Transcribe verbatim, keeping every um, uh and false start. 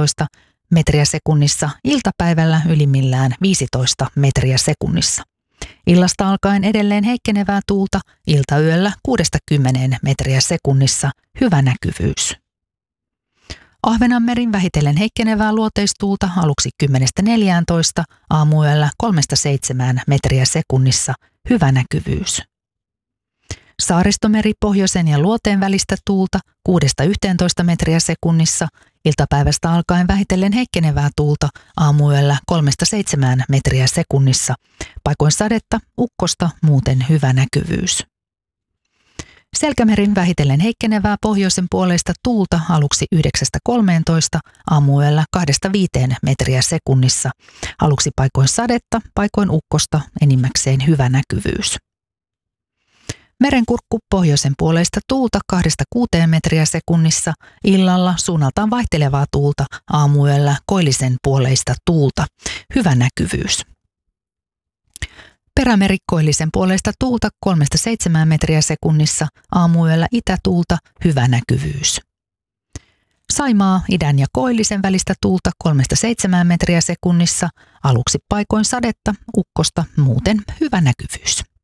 kahdeksantoista metriä sekunnissa, iltapäivällä ylimmillään viisitoista metriä sekunnissa. Illasta alkaen edelleen heikkenevää tuulta, iltayöllä kuudesta kymmeneen metriä sekunnissa, hyvä näkyvyys. Ahvenanmerin vähitellen heikkenevää luoteistuulta aluksi kymmenestä neljääntoista, aamuyöllä kolmesta seitsemään metriä sekunnissa, hyvä näkyvyys. Saaristomeri pohjoisen ja luoteen välistä tuulta kuudesta yhteentoista metriä sekunnissa, iltapäivästä alkaen vähitellen heikkenevää tuulta, aamuyöllä kolmesta seitsemään metriä sekunnissa, paikoin sadetta, ukkosta, muuten hyvä näkyvyys. Selkämerin vähitellen heikkenevää pohjoisen puoleista tuulta aluksi yhdeksästä kolmeentoista, aamuyöllä kahdesta viiteen metriä sekunnissa, aluksi paikoin sadetta, paikoin ukkosta, enimmäkseen hyvä näkyvyys. Merenkurkku pohjoisen puoleista tuulta kahdesta kuuteen metriä sekunnissa, illalla suunnaltaan vaihtelevaa tuulta, aamuyöllä koillisen puoleista tuulta, hyvä näkyvyys. Perämeri koillisen puoleista tuulta kolmesta seitsemään metriä sekunnissa, aamuyöllä itätuulta, hyvä näkyvyys. Saimaa idän ja koillisen välistä tuulta kolmesta seitsemään metriä sekunnissa, aluksi paikoin sadetta, ukkosta, muuten hyvä näkyvyys.